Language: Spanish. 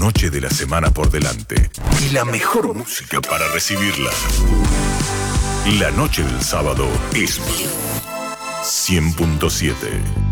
noche de la semana por delante y la mejor música para recibirla. La noche del sábado es 100.7.